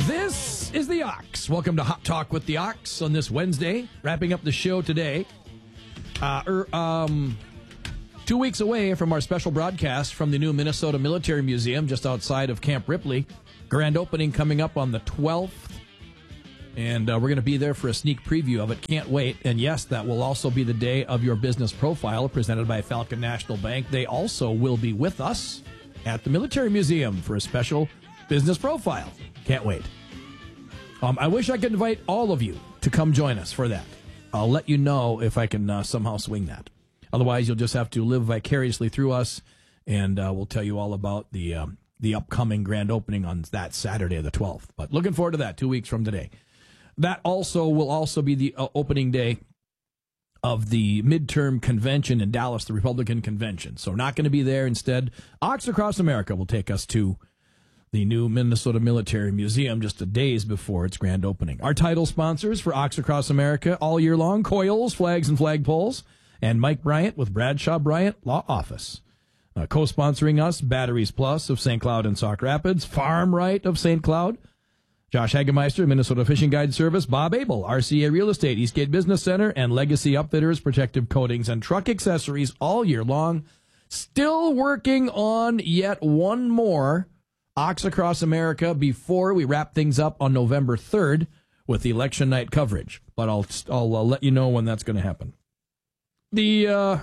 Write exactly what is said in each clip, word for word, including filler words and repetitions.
This is the Ox. Welcome to Hot Talk with the Ox on this Wednesday. Wrapping up the show today. Uh, er, um, two weeks away from our special broadcast from the new Minnesota Military Museum just outside of Camp Ripley. Grand opening coming up on the twelfth. And uh, we're going to be there for a sneak preview of it. Can't wait. And yes, that will also be the day of your business profile presented by Falcon National Bank. They also will be with us at the Military Museum for a special business profile. Can't wait. Um, I wish I could invite all of you to come join us for that. I'll let you know if I can uh, somehow swing that. Otherwise, you'll just have to live vicariously through us, and uh, we'll tell you all about the um, the upcoming grand opening on that Saturday, the twelfth. But looking forward to that, two weeks from today. That also will also be the uh, opening day of the midterm convention in Dallas, the Republican convention. So not going to be there. Instead, Ox Across America will take us to the new Minnesota Military Museum just a days before its grand opening. Our title sponsors for Ox Across America all year long, Coils, Flags, and Flagpoles, and Mike Bryant with Bradshaw Bryant Law Office. Uh, co-sponsoring us, Batteries Plus of Saint Cloud and Sauk Rapids, Farm Right of Saint Cloud, Josh Hagemeister, Minnesota Fishing Guide Service, Bob Abel, R C A Real Estate, Eastgate Business Center, and Legacy Upfitters, Protective Coatings, and Truck Accessories all year long. Still working on yet one more Ox Across America before we wrap things up on November third with the election night coverage. But I'll I'll uh, let you know when that's going to happen. The, uh,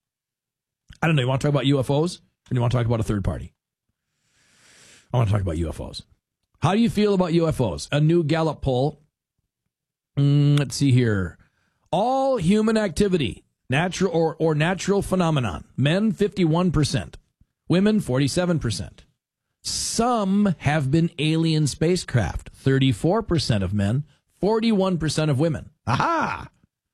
I don't know, you want to talk about U F Os? Or do you want to talk about a third party? I want to talk about U F Os. How do you feel about U F Os? A new Gallup poll. Mm, let's see here. All human activity, natural or, or natural phenomenon. Men, fifty-one percent. Women, forty-seven percent. Some have been alien spacecraft. thirty-four percent of men, forty-one percent of women. Aha!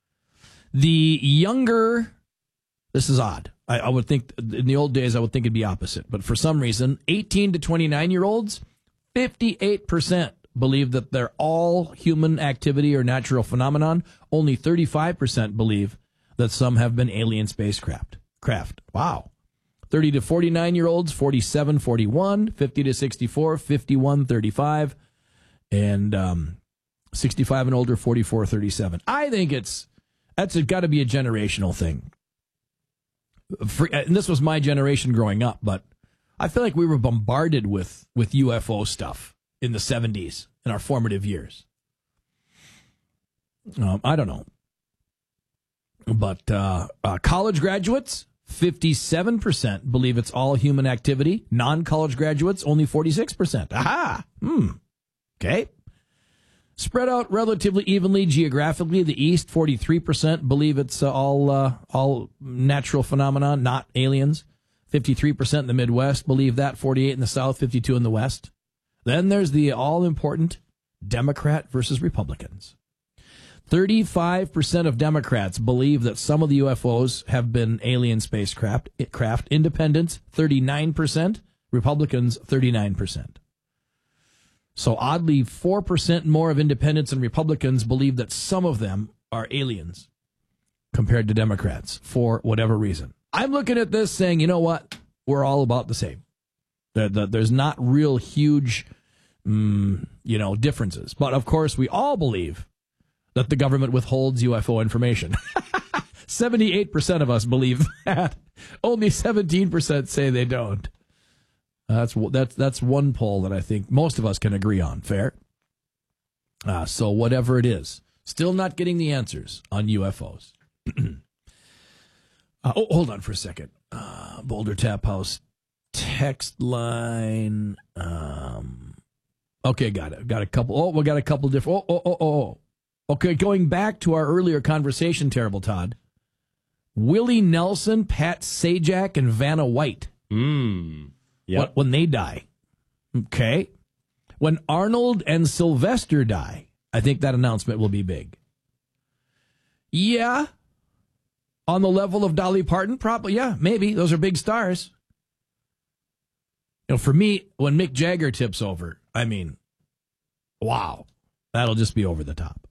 The younger, this is odd. I, I would think, in the old days, I would think it'd be opposite. But for some reason, eighteen to twenty-nine-year-olds, fifty-eight percent believe that they're all human activity or natural phenomenon. Only thirty-five percent believe that some have been alien spacecraft. Craft. Wow. thirty to forty-nine-year-olds, forty-seven forty-one, fifty to sixty-four, fifty-one thirty-five, and um, sixty-five and older, forty-four thirty-seven. I think it's that's got to be a generational thing. For, and this was my generation growing up, but I feel like we were bombarded with, with U F O stuff in the seventies, in our formative years. Um, I don't know. But uh, uh, college graduates, fifty-seven percent believe it's all human activity. Non-college graduates, only forty-six percent. Aha! Hmm. Okay. Spread out relatively evenly geographically. The East, forty-three percent believe it's uh, all uh, all natural phenomenon, not aliens. fifty-three percent in the Midwest believe that. forty-eight in the South, fifty-two in the West. Then there's the all-important Democrat versus Republicans. thirty-five percent of Democrats believe that some of the U F Os have been alien spacecraft. Craft. Independents, thirty-nine percent. Republicans, thirty-nine percent. So oddly, four percent more of independents and Republicans believe that some of them are aliens compared to Democrats for whatever reason. I'm looking at this saying, you know what? We're all about the same. The, the, there's not real huge, mm, you know, differences. But of course, we all believe that the government withholds U F O information. seventy-eight percent of us believe that. Only seventeen percent say they don't. Uh, that's that's that's one poll that I think most of us can agree on. Fair. Uh, so whatever it is, still not getting the answers on U F Os. uh, oh, hold on for a second. Uh, Boulder Tap House text line. Um, okay, got it. Got a couple. Oh, we got a couple different. Oh, oh, oh, oh. Okay, going back to our earlier conversation, Terrible Todd. Willie Nelson, Pat Sajak, and Vanna White. Mm. Yep. When they die. Okay. When Arnold and Sylvester die, I think that announcement will be big. Yeah. On the level of Dolly Parton, probably, yeah, maybe. Those are big stars. You know, for me, when Mick Jagger tips over, I mean, wow. That'll just be over the top.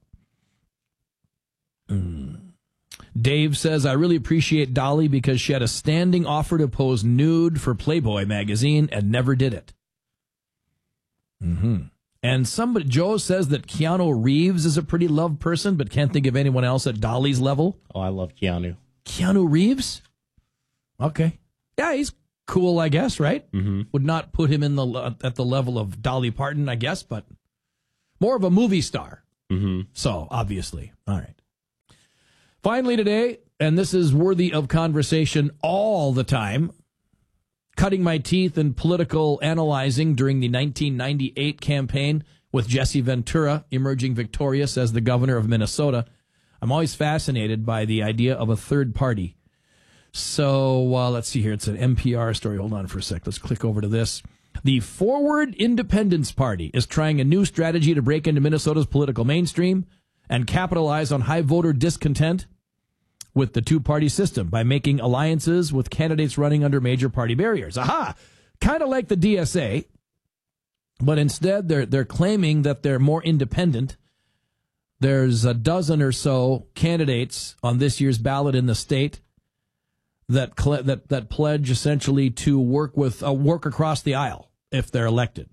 Mm. Dave says, I really appreciate Dolly because she had a standing offer to pose nude for Playboy magazine and never did it. Mm-hmm. And somebody, Joe says that Keanu Reeves is a pretty loved person, but can't think of anyone else at Dolly's level. Oh, I love Keanu. Keanu Reeves? Okay. Yeah, he's cool, I guess, right? Mm-hmm. Would not put him in the at the level of Dolly Parton, I guess, but more of a movie star. Mm-hmm. So, obviously. All right. Finally today, and this is worthy of conversation all the time, cutting my teeth in political analyzing during the nineteen ninety-eight campaign with Jesse Ventura emerging victorious as the governor of Minnesota. I'm always fascinated by the idea of a third party. So uh, let's see here. It's an N P R story. Hold on for a sec. Let's click over to this. The Forward Independence Party is trying a new strategy to break into Minnesota's political mainstream and capitalize on high voter discontent with the two-party system by making alliances with candidates running under major party barriers. Aha! Kind of like the D S A, but instead they're they're claiming that they're more independent. There's a dozen or so candidates on this year's ballot in the state that cl- that that pledge essentially to work with uh, work across the aisle if they're elected.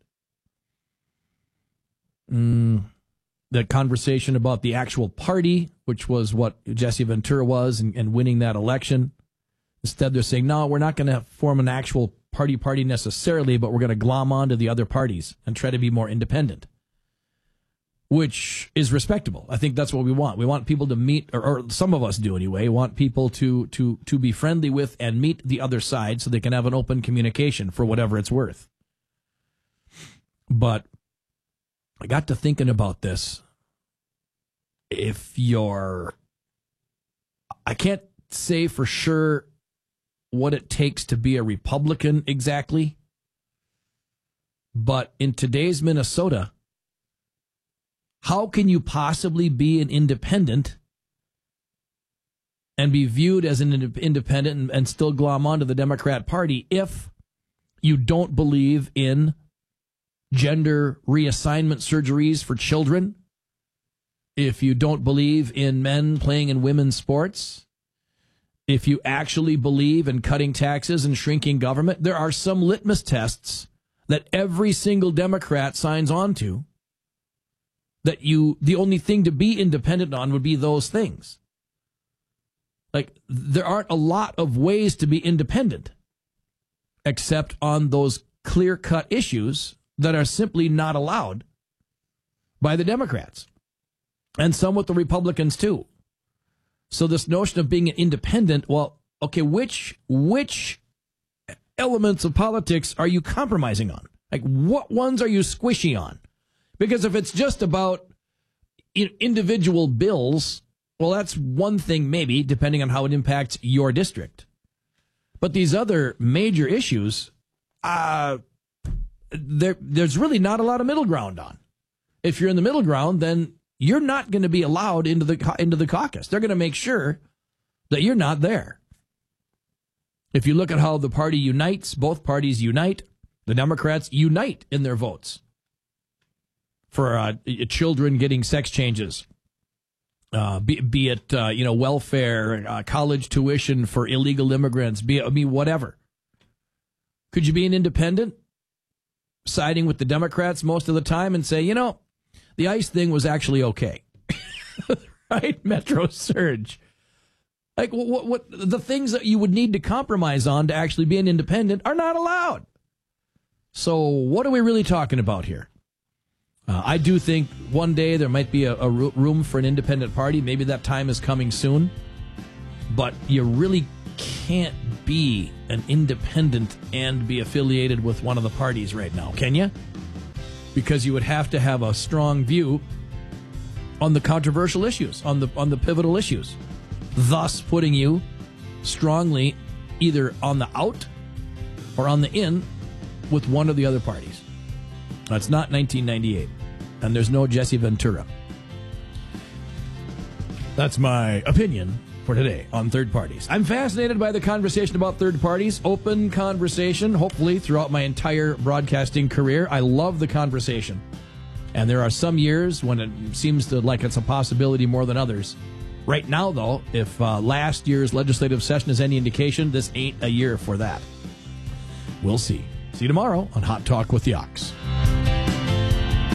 Mm. The conversation about the actual party, which was what Jesse Ventura was, and, and winning that election. Instead, they're saying, no, we're not going to form an actual party party necessarily, but we're going to glom onto the other parties and try to be more independent, which is respectable. I think that's what we want. We want people to meet, or, or some of us do anyway, want people to, to, to be friendly with and meet the other side so they can have an open communication for whatever it's worth. But I got to thinking about this. If you're, I can't say for sure what it takes to be a Republican exactly, but in today's Minnesota, how can you possibly be an independent and be viewed as an independent and, and still glom onto the Democrat Party if you don't believe in gender reassignment surgeries for children, if you don't believe in men playing in women's sports, if you actually believe in cutting taxes and shrinking government? There are some litmus tests that every single Democrat signs on to, that you, the only thing to be independent on would be those things. Like, there aren't a lot of ways to be independent, except on those clear-cut issues that are simply not allowed by the Democrats. And some with the Republicans, too. So this notion of being an independent, well, okay, which which elements of politics are you compromising on? Like, what ones are you squishy on? Because if it's just about individual bills, well, that's one thing maybe, depending on how it impacts your district. But these other major issues, uh, there, there's really not a lot of middle ground on. If you're in the middle ground, then you're not going to be allowed into the into the caucus. They're going to make sure that you're not there. If you look at how the party unites, both parties unite. The Democrats unite in their votes for uh, children getting sex changes, uh, be, be it uh, you know welfare, uh, college tuition for illegal immigrants, be it, I mean whatever. Could you be an independent, siding with the Democrats most of the time, and say, you know, the ICE thing was actually okay, right? Metro surge. Like, what, what, the things that you would need to compromise on to actually be an independent are not allowed. So what are we really talking about here? Uh, I do think one day there might be a, a room for an independent party. Maybe that time is coming soon. But you really can't be an independent and be affiliated with one of the parties right now, can you? Because you would have to have a strong view on the controversial issues, on the on the pivotal issues, thus putting you strongly either on the out or on the in with one of the other parties. That's not nineteen ninety-eight, and there's no Jesse Ventura. That's my opinion for today on third parties. I'm fascinated by the conversation about third parties. Open conversation, hopefully, throughout my entire broadcasting career. I love the conversation. And there are some years when it seems to like it's a possibility more than others. Right now, though, if uh, last year's legislative session is any indication, this ain't a year for that. We'll see. See you tomorrow on Hot Talk with the Ox.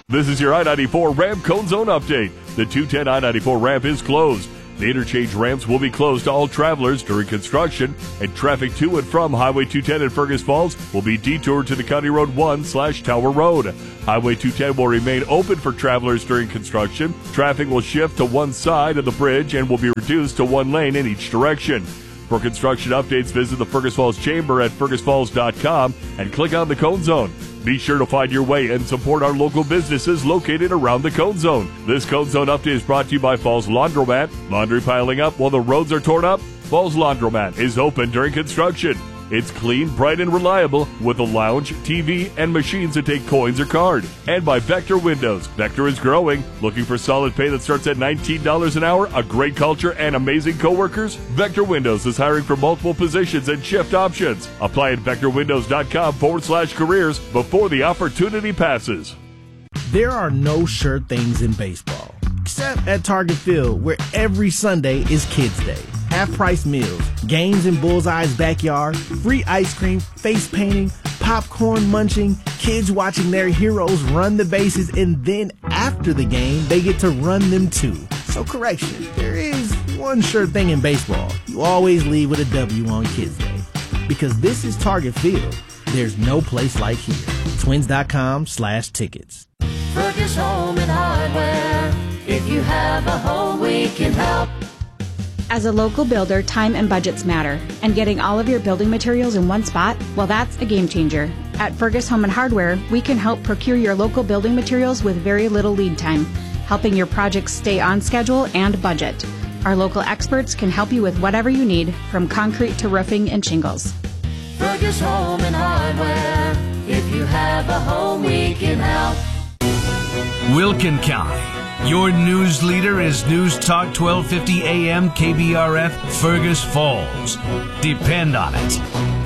This is your I ninety-four ramp cone zone update. The two ten I ninety-four ramp is closed. The interchange ramps will be closed to all travelers during construction, and traffic to and from Highway two ten in Fergus Falls will be detoured to the County Road one slash Tower Road. Highway two ten will remain open for travelers during construction. Traffic will shift to one side of the bridge and will be reduced to one lane in each direction. For construction updates, visit the Fergus Falls Chamber at fergus falls dot com and click on the Cone Zone. Be sure to find your way and support our local businesses located around the Cone Zone. This Cone Zone update is brought to you by Falls Laundromat. Laundry piling up while the roads are torn up? Falls Laundromat is open during construction. It's clean, bright, and reliable with a lounge, T V, and machines that take coins or card. And by Vector Windows. Vector is growing. Looking for solid pay that starts at nineteen dollars an hour, a great culture, and amazing coworkers? Vector Windows is hiring for multiple positions and shift options. Apply at vector windows dot com forward slash careers before the opportunity passes. There are no sure things in baseball, except at Target Field, where every Sunday is Kids Day. Half-price meals, games in Bullseye's backyard, free ice cream, face painting, popcorn munching, kids watching their heroes run the bases, and then after the game, they get to run them too. So correction, there is one sure thing in baseball. You always leave with a W on Kids Day. Because this is Target Field. There's no place like here. Twins.com slash tickets. Fergus Home and Hardware. If you have a home, we can help. As a local builder, time and budgets matter, and getting all of your building materials in one spot, well, that's a game changer. At Fergus Home and Hardware, we can help procure your local building materials with very little lead time, helping your projects stay on schedule and budget. Our local experts can help you with whatever you need, from concrete to roofing and shingles. Fergus Home and Hardware. If you have a home, we can help. Wilkin County. Your news leader is News Talk twelve fifty A M K B R F Fergus Falls. Depend on it.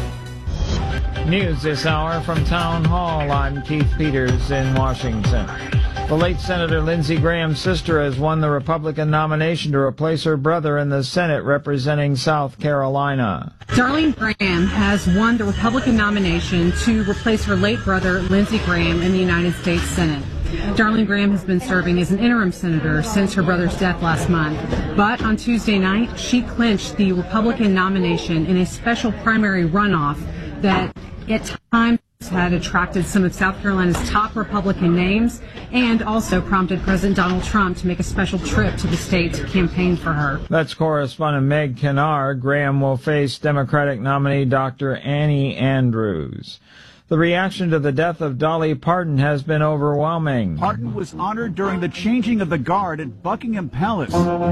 News this hour from Town Hall. I'm Keith Peters in Washington. The late Senator Lindsey Graham's sister has won the Republican nomination to replace her brother in the Senate representing South Carolina. Darlene Graham has won the Republican nomination to replace her late brother, Lindsey Graham, in the United States Senate. Darlene Graham has been serving as an interim senator since her brother's death last month. But on Tuesday night, she clinched the Republican nomination in a special primary runoff that at times had attracted some of South Carolina's top Republican names and also prompted President Donald Trump to make a special trip to the state to campaign for her. That's correspondent Meg Kennard. Graham will face Democratic nominee Doctor Annie Andrews. The reaction to the death of Dolly Parton has been overwhelming. Parton was honored during the changing of the guard at Buckingham Palace.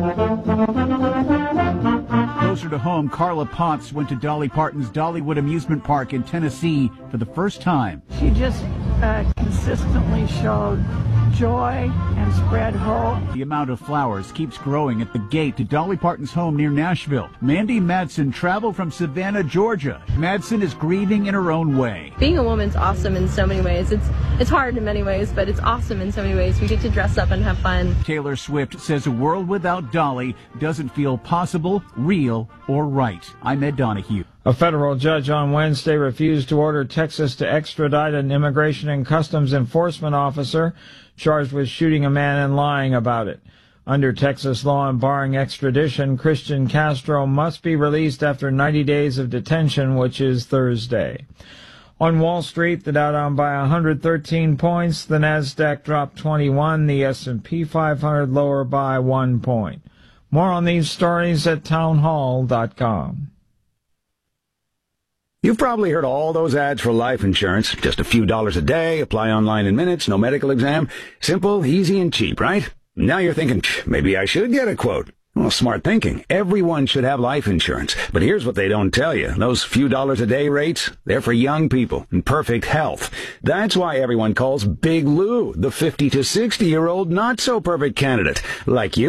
Closer to home, Carla Potts went to Dolly Parton's Dollywood Amusement Park in Tennessee for the first time. She just uh, consistently showed joy and spread hope. The amount of flowers keeps growing at the gate to Dolly Parton's home near Nashville. Mandy Madsen traveled from Savannah, Georgia. Madsen is grieving in her own way. Being a woman's awesome in so many ways. It's it's hard in many ways, but it's awesome in so many ways. We get to dress up and have fun. Taylor Swift says a world without Dolly doesn't feel possible, real, or right. I'm Ed Donahue. A federal judge on Wednesday refused to order Texas to extradite an Immigration and Customs Enforcement officer charged with shooting a man and lying about it. Under Texas law and barring extradition, Christian Castro must be released after ninety days of detention, which is Thursday. On Wall Street, the Dow down by one hundred thirteen points, the Nasdaq dropped twenty-one, the S and P five hundred lower by one point. More on these stories at town hall dot com. You've probably heard all those ads for life insurance. Just a few dollars a day, apply online in minutes, no medical exam. Simple, easy, and cheap, right? Now you're thinking, maybe I should get a quote. Well, smart thinking. Everyone should have life insurance. But here's what they don't tell you. Those few dollars a day rates, they're for young people in perfect health. That's why everyone calls Big Lou the fifty to sixty-year-old not-so-perfect candidate, like you.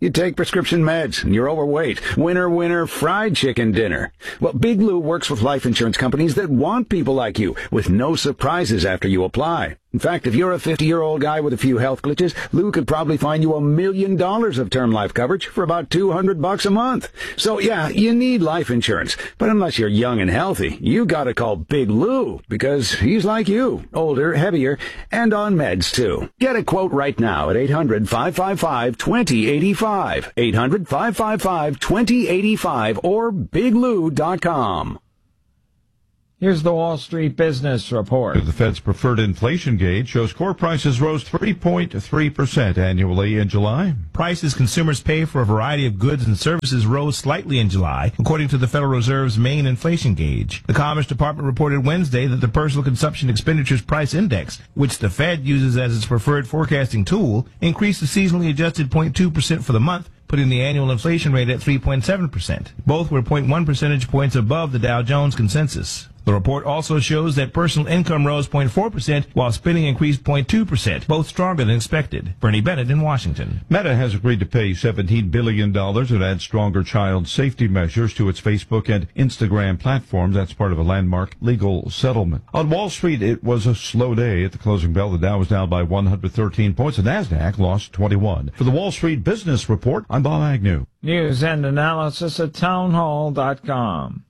You take prescription meds and you're overweight. Winner, winner, fried chicken dinner. Well, Big Lou works with life insurance companies that want people like you with no surprises after you apply. In fact, if you're a fifty-year-old guy with a few health glitches, Lou could probably find you a million dollars of term life coverage for about two hundred bucks a month. So yeah, you need life insurance. But unless you're young and healthy, you gotta call Big Lou because he's like you, older, heavier, and on meds too. Get a quote right now at eight hundred, five five five, two zero eight five. eight hundred, five five five, two zero eight five or big lou dot com. Here's the Wall Street Business Report. The Fed's preferred inflation gauge shows core prices rose three point three percent annually in July. Prices consumers pay for a variety of goods and services rose slightly in July, according to the Federal Reserve's main inflation gauge. The Commerce Department reported Wednesday that the Personal Consumption Expenditures Price Index, which the Fed uses as its preferred forecasting tool, increased a seasonally adjusted zero point two percent for the month, putting the annual inflation rate at three point seven percent. Both were zero point one percentage points above the Dow Jones consensus. The report also shows that personal income rose zero point four percent while spending increased zero point two percent, both stronger than expected. Bernie Bennett in Washington. Meta has agreed to pay seventeen billion dollars and add stronger child safety measures to its Facebook and Instagram platforms. That's part of a landmark legal settlement. On Wall Street, it was a slow day. At the closing bell, the Dow was down by one hundred thirteen points. The Nasdaq lost twenty-one. For the Wall Street Business Report, I'm Bob Agnew. News and analysis at townhall dot com.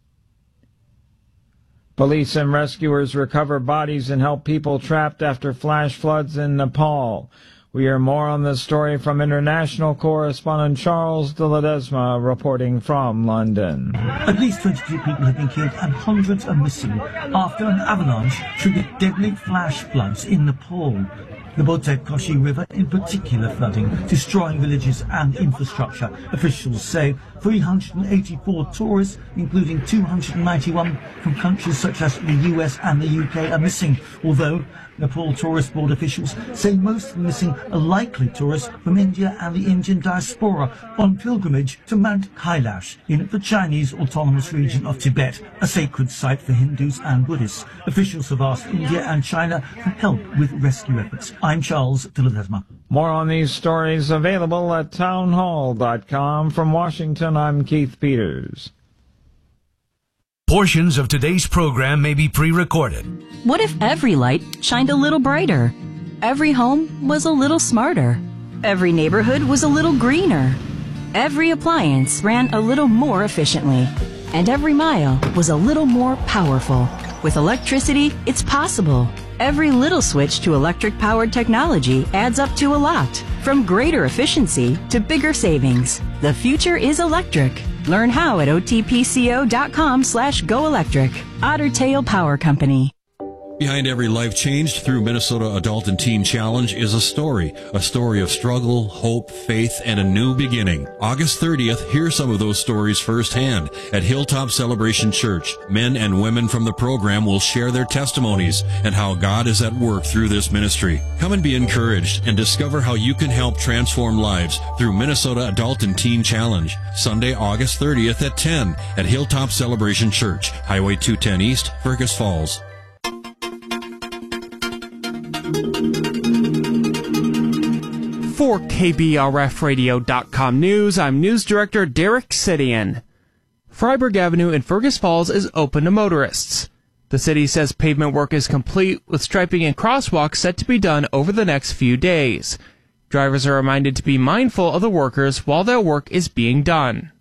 Police and rescuers recover bodies and help people trapped after flash floods in Nepal. We hear more on this story from international correspondent Charles de Ledesma reporting from London. At least twenty-two people have been killed and hundreds are missing after an avalanche triggered deadly flash floods in Nepal. The Botek Koshi River in particular flooding, destroying villages and infrastructure. Officials say three hundred eighty-four tourists, including two hundred ninety-one from countries such as the U S and the U K, are missing, although Nepal Tourist Board officials say most of the missing are likely tourists from India and the Indian diaspora on pilgrimage to Mount Kailash in the Chinese autonomous region of Tibet, a sacred site for Hindus and Buddhists. Officials have asked India and China for help with rescue efforts. I'm Charles de Ledesma. More on these stories available at townhall dot com. From Washington, I'm Keith Peters. Portions of today's program may be pre-recorded. What if every light shined a little brighter? Every home was a little smarter. Every neighborhood was a little greener. Every appliance ran a little more efficiently. And every mile was a little more powerful. With electricity, it's possible. Every little switch to electric-powered technology adds up to a lot. From greater efficiency to bigger savings. The future is electric. Learn how at otpco.com slash go electric. Otter Tail Power Company. Behind every life changed through Minnesota Adult and Teen Challenge is a story. A story of struggle, hope, faith, and a new beginning. August thirtieth, hear some of those stories firsthand. At Hilltop Celebration Church, men and women from the program will share their testimonies and how God is at work through this ministry. Come and be encouraged and discover how you can help transform lives through Minnesota Adult and Teen Challenge. Sunday, August thirtieth at ten at Hilltop Celebration Church, Highway two ten East, Fergus Falls. For K B R F radio dot com News, I'm News Director Derek Sidian. Freiburg Avenue in Fergus Falls is open to motorists. The city says pavement work is complete, with striping and crosswalks set to be done over the next few days. Drivers are reminded to be mindful of the workers while their work is being done.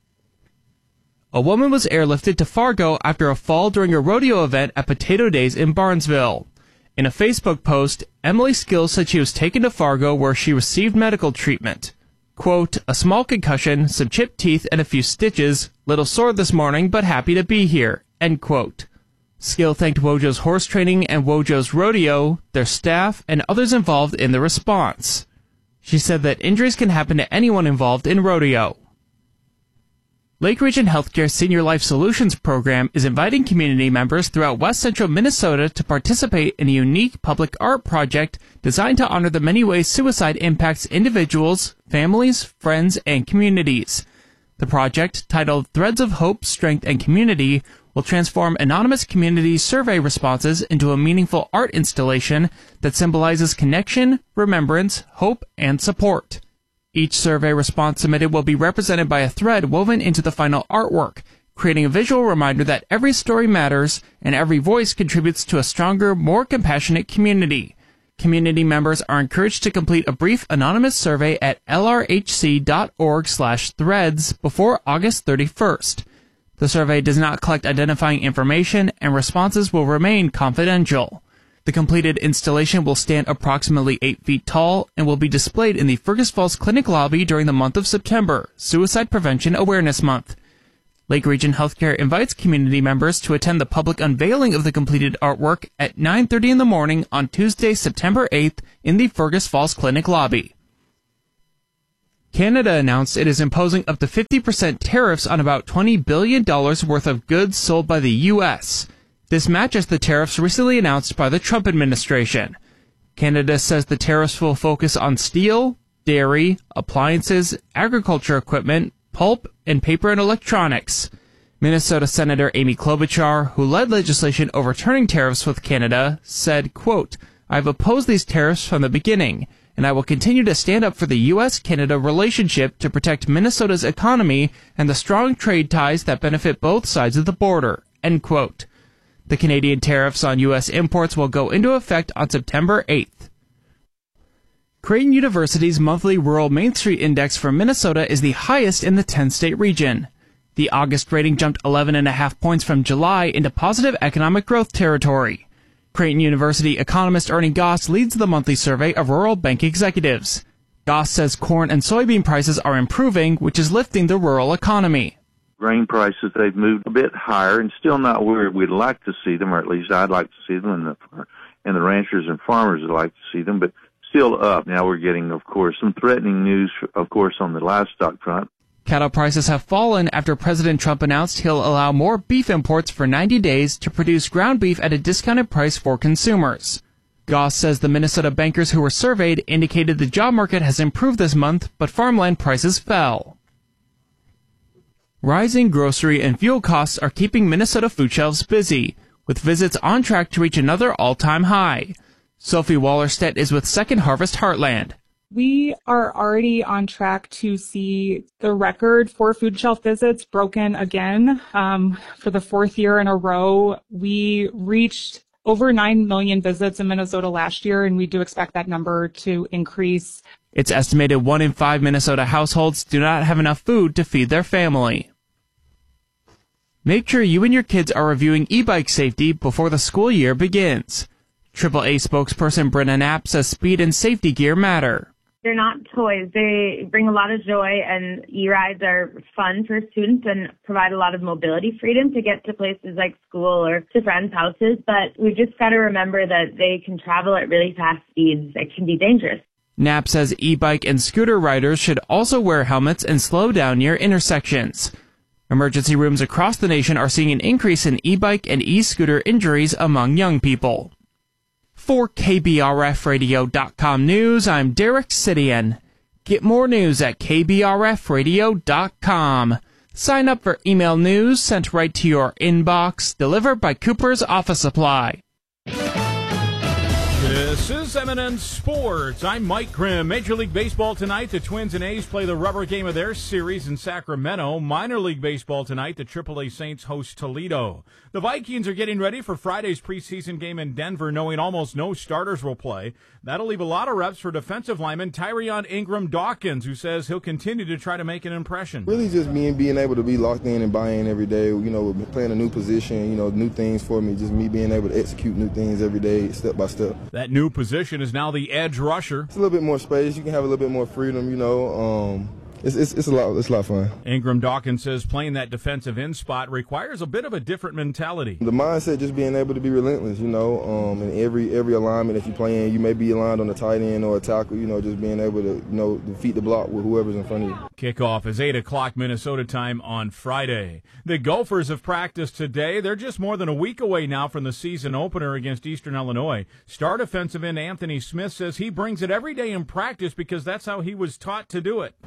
A woman was airlifted to Fargo after a fall during a rodeo event at Potato Days in Barnesville. In a Facebook post, Emily Skills said she was taken to Fargo where she received medical treatment. Quote, a small concussion, some chipped teeth, and a few stitches. Little sore this morning, but happy to be here. End quote. Skill thanked Wojo's Horse Training and Wojo's Rodeo, their staff, and others involved in the response. She said that injuries can happen to anyone involved in rodeo. Lake Region Healthcare Senior Life Solutions Program is inviting community members throughout west central Minnesota to participate in a unique public art project designed to honor the many ways suicide impacts individuals, families, friends, and communities. The project, titled Threads of Hope, Strength, and Community, will transform anonymous community survey responses into a meaningful art installation that symbolizes connection, remembrance, hope, and support. Each survey response submitted will be represented by a thread woven into the final artwork, creating a visual reminder that every story matters and every voice contributes to a stronger, more compassionate community. Community members are encouraged to complete a brief anonymous survey at l r h c dot org slash threads before August thirty-first. The survey does not collect identifying information, and responses will remain confidential. The completed installation will stand approximately eight feet tall and will be displayed in the Fergus Falls Clinic lobby during the month of September, Suicide Prevention Awareness Month. Lake Region Healthcare invites community members to attend the public unveiling of the completed artwork at nine thirty in the morning on Tuesday, September eighth in the Fergus Falls Clinic lobby. Canada announced it is imposing up to fifty percent tariffs on about twenty billion dollars worth of goods sold by the U S. This matches the tariffs recently announced by the Trump administration. Canada says the tariffs will focus on steel, dairy, appliances, agriculture equipment, pulp, and paper and electronics. Minnesota Senator Amy Klobuchar, who led legislation overturning tariffs with Canada, said, quote, "I've opposed these tariffs from the beginning, and I will continue to stand up for the U S Canada relationship to protect Minnesota's economy and the strong trade ties that benefit both sides of the border," end quote. The Canadian tariffs on U S imports will go into effect on September eighth. Creighton University's monthly Rural Main Street Index for Minnesota is the highest in the ten-state region. The August rating jumped eleven point five points from July into positive economic growth territory. Creighton University economist Ernie Goss leads the monthly survey of rural bank executives. Goss says corn and soybean prices are improving, which is lifting the rural economy. Grain prices, they've moved a bit higher and still not where we'd like to see them, or at least I'd like to see them, and the, and the ranchers and farmers would like to see them, but still up. Now we're getting, of course, some threatening news, of course, on the livestock front. Cattle prices have fallen after President Trump announced he'll allow more beef imports for ninety days to produce ground beef at a discounted price for consumers. Goss says the Minnesota bankers who were surveyed indicated the job market has improved this month, but farmland prices fell. Rising grocery and fuel costs are keeping Minnesota food shelves busy, with visits on track to reach another all-time high. Sophie Wallerstedt is with Second Harvest Heartland. We are already on track to see the record for food shelf visits broken again. Um, for the fourth year in a row, we reached over nine million visits in Minnesota last year, and we do expect that number to increase. It's estimated one in five Minnesota households do not have enough food to feed their family. Make sure you and your kids are reviewing e-bike safety before the school year begins. triple A spokesperson Brenna Knapp says speed and safety gear matter. They're not toys. They bring a lot of joy, and e-rides are fun for students and provide a lot of mobility freedom to get to places like school or to friends' houses. But we've just got to remember that they can travel at really fast speeds that can be dangerous. Knapp says e-bike and scooter riders should also wear helmets and slow down near intersections. Emergency rooms across the nation are seeing an increase in e-bike and e-scooter injuries among young people. For K B R F radio dot com news, I'm Derek Sidian. Get more news at K B R F radio dot com. Sign up for email news sent right to your inbox, delivered by Cooper's Office Supply. This is M and N Sports. I'm Mike Grimm. Major League Baseball tonight. The Twins and A's play the rubber game of their series in Sacramento. Minor League Baseball tonight. The triple A Saints host Toledo. The Vikings are getting ready for Friday's preseason game in Denver, knowing almost no starters will play. That'll leave a lot of reps for defensive lineman Tyrion Ingram Dawkins, who says he'll continue to try to make an impression. Really just me and being able to be locked in and buy in every day. You know, playing a new position, you know, new things for me. Just me being able to execute new things every day, step by step. That new position is now the edge rusher. It's a little bit more space. You can have a little bit more freedom, you know. Um, it's, it's, it's, a lot, it's a lot of fun. Ingram Dawkins says playing that defensive end spot requires a bit of a different mentality. The mindset, just being able to be relentless, you know, um, in every every alignment. If you're playing, you may be aligned on the tight end or a tackle, you know, just being able to, you know, defeat the block with whoever's in front of you. Kickoff is eight o'clock Minnesota time on Friday. The Gophers have practiced today. They're just more than a week away now from the season opener against Eastern Illinois. Star defensive end Anthony Smith says he brings it every day in practice because that's how he was taught to do it. I think the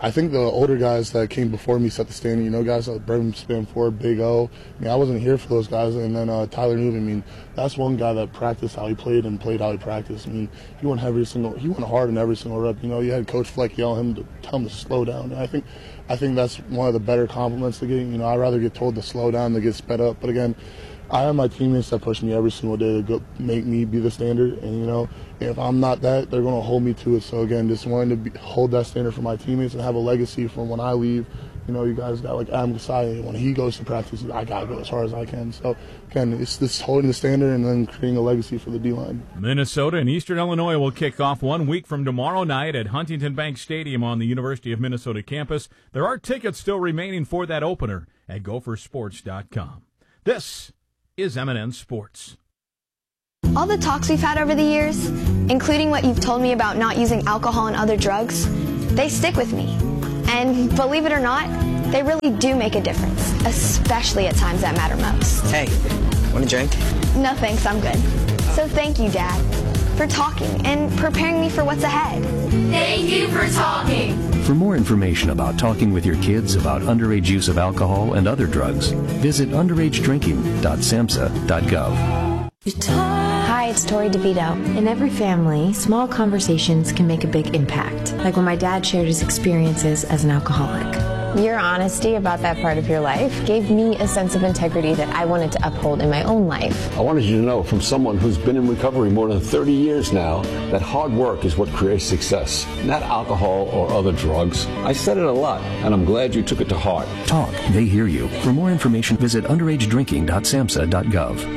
older guys that came before me set the standard. You know, guys like Brendan Spanford, Big O. I mean, I wasn't here for those guys. And then uh, Tyler Newton. I mean, that's one guy that practiced how he played and played how he practiced. I mean, he went every single, he went hard in every single rep. You know, you had Coach Fleck yell at him to tell him to slow down. And I think, I think that's one of the better compliments to getting. You know, I'd rather get told to slow down than get sped up. But again, I have my teammates that push me every single day to go make me be the standard. And, you know, if I'm not that, they're going to hold me to it. So, again, just wanting to be, hold that standard for my teammates and have a legacy from when I leave. You know, you guys got like Adam Gasai. When he goes to practice, I got to go as hard as I can. So, again, it's this holding the standard and then creating a legacy for the D-line. Minnesota and Eastern Illinois will kick off one week from tomorrow night at Huntington Bank Stadium on the University of Minnesota campus. There are tickets still remaining for that opener at gopher sports dot com. This is M and N Sports. All the talks we've had over the years, including what you've told me about not using alcohol and other drugs, they stick with me. And believe it or not, they really do make a difference, especially at times that matter most. Hey, want a drink? No thanks, I'm good. So thank you, Dad, for talking and preparing me for what's ahead. Thank you for talking. For more information about talking with your kids about underage use of alcohol and other drugs, visit underage drinking dot samhsa dot gov. Hi, it's Tori DeVito. In every family, small conversations can make a big impact, like when my dad shared his experiences as an alcoholic. Your honesty about that part of your life gave me a sense of integrity that I wanted to uphold in my own life. I wanted you to know from someone who's been in recovery more than thirty years now that hard work is what creates success, not alcohol or other drugs. I said it a lot, and I'm glad you took it to heart. Talk, they hear you. For more information, visit underage drinking dot samhsa dot gov.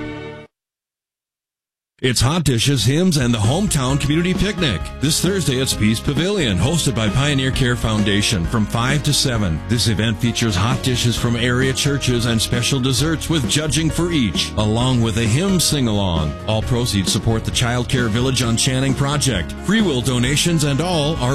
It's Hot Dishes, Hymns, and the Hometown Community Picnic. This Thursday at Peace Pavilion, hosted by Pioneer Care Foundation from five to seven. This event features hot dishes from area churches and special desserts with judging for each, along with a hymn sing-along. All proceeds support the Child Care Village on Channing project. Free will donations and all are